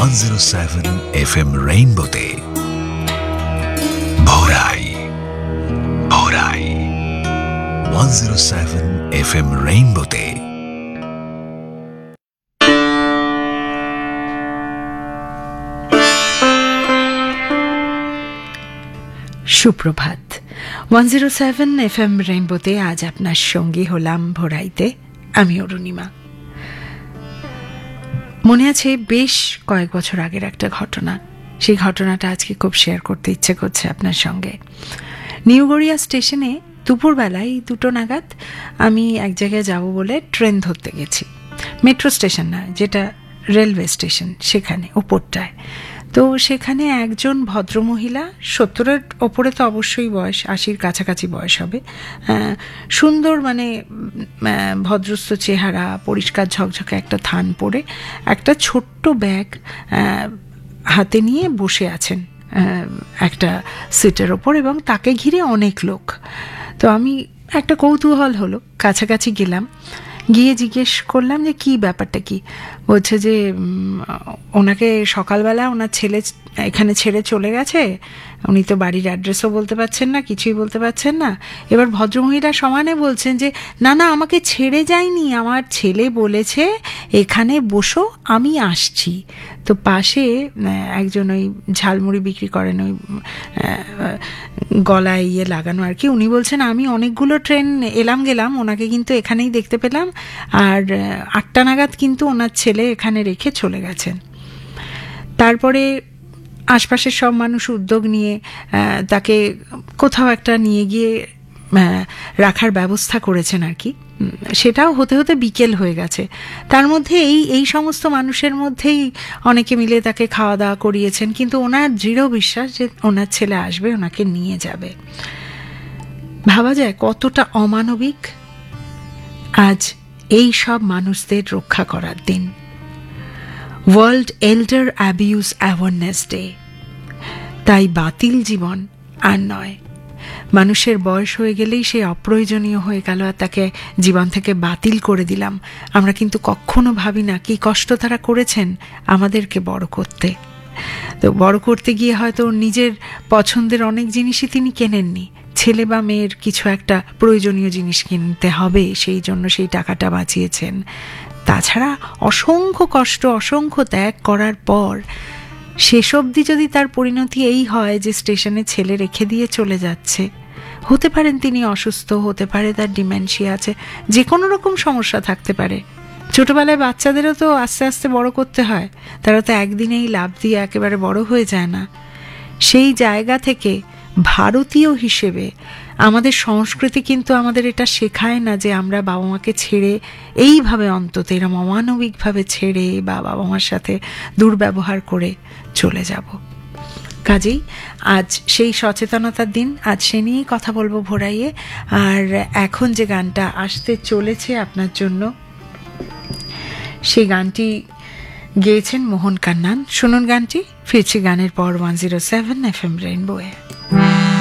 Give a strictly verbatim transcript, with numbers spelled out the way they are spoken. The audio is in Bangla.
One zero seven F M রেইনবোতে ভোরাই ভোরাই one zero seven F M রেইনবোতে। সুপ্রভাত। One zero seven F M রেইনবোতে আজ আপনার সঙ্গী হলাম ভোরাইতে, আমি অরুণিমা। মনে আছে বেশ কয়েক বছর আগের একটা ঘটনা, সেই ঘটনাটা আজকে খুব শেয়ার করতে ইচ্ছে করছে আপনার সঙ্গে। নিউ গড়িয়া স্টেশনে দুপুরবেলায় দুটো নাগাদ আমি এক জায়গায় যাব বলে ট্রেন ধরতে গেছি। মেট্রো স্টেশন না, যেটা রেলওয়ে স্টেশন, সেখানে ওপরটায়। তো সেখানে একজন ভদ্রমহিলা, সত্তরের ওপরে তো অবশ্যই বয়স, আশির কাছাকাছি বয়স হবে, সুন্দর মানে ভদ্রস্থ চেহারা, পরিষ্কার ঝকঝকে একটা থান পরে একটা ছোট্ট ব্যাগ হাতে নিয়ে বসে আছেন একটা সিটের ওপর, এবং তাকে ঘিরে অনেক লোক। তো আমি একটা কৌতূহল হলো, কাছাকাছি গেলাম, গিয়ে জিজ্ঞেস করলাম যে কি ব্যাপারটা কি। বলছে যে ওনাকে সকালবেলা ওনার ছেলে এখানে ছেড়ে চলে গেছে, উনি তো বাড়ির অ্যাড্রেসও বলতে পারছেন না, কিছুই বলতে পারছেন না। এবার ভদ্রমহিলা সমানে বলছেন যে না না, আমাকে ছেড়ে যায়নি, আমার ছেলে বলেছে এখানে বসো, আমি আসছি। তো পাশে একজন ওই ঝালমুড়ি বিক্রি করেন, ওই গলায় ইয়ে লাগানো আর কি, উনি বলছেন আমি অনেকগুলো ট্রেন এলাম গেলাম, ওনাকে কিন্তু এখানেই দেখতে পেলাম, আর আটটা নাগাদ কিন্তু ওনার ছেলে এখানে রেখে চলে গেছেন। তারপরে আশপাশের সব মানুষ উদ্যোগ নিয়ে তাকে কোথাও একটা নিয়ে গিয়ে রাখার ব্যবস্থা করেছেন আর কি। সেটাও হতে হতে বিকেল হয়ে গেছে। তার মধ্যে এই এই সমস্ত মানুষের মধ্যেই অনেকে মিলে তাকে খাওয়া দাওয়া করিয়েছেন, কিন্তু ওনার দৃঢ় বিশ্বাস যে ওনার ছেলে আসবে, ওনাকে নিয়ে যাবে। ভাবা যায় কতটা অমানবিক। আজ এই সব মানুষদের রক্ষা করার দিন, ওয়ার্ল্ড এল্ডার অ্যাবিউজ অ্যাওয়ারনেস ডে। তাই বাতিল জীবন আর নয়। মানুষের বয়স হয়ে গেলেই সে অপ্রয়োজনীয় হয়ে গেল, আর তাকে জীবন থেকে বাতিল করে দিলাম। আমরা কিন্তু কখনো ভাবি না কি কষ্ট তারা করেছেন আমাদেরকে বড় করতে। তো বড় করতে গিয়ে হয়তো নিজের পছন্দের অনেক জিনিসই তিনি কেনেননি, ছেলে বা মেয়ের কিছু একটা প্রয়োজনীয় জিনিস কিনতে হবে, সেই জন্য সেই টাকাটা বাঁচিয়েছেন। তাছাড়া অসংখ্য কষ্ট, অসংখ্য ত্যাগ করার পর শেষ অবধি যদি তার পরিণতি এই হয় যে স্টেশনে ছেলে রেখে দিয়ে চলে যাচ্ছে, হতে পারেন তিনি অসুস্থ, হতে পারে তার ডিমেনশিয়া আছে, যে কোনো রকম সমস্যা থাকতে পারে। ছোটবেলায় বাচ্চাদেরও তো আস্তে আস্তে বড় করতে হয়, তারা তো একদিনেই লাভ দিয়ে একেবারে বড় হয়ে যায় না। সেই জায়গা থেকে ভারতীয় হিসেবে আমাদের সংস্কৃতি কিন্তু আমাদের এটা শেখায় না যে আমরা বাবা মাকে ছেড়ে এইভাবে, অন্তত এরম অমানবিকভাবে ছেড়ে বা বাবা মার সাথে দুর্ব্যবহার করে চলে যাব। কাজেই আজ সেই সচেতনতার দিন, আজ সে নিয়েই কথা বলবো ভোরাইয়ে। আর এখন যে গানটা আসতে চলেছে আপনার জন্য, সেই গানটি গেয়েছেন মোহন কান্নান। শুনুন গানটি, ফিরছি গানের পর one zero seven F M রেইনবোয়ে।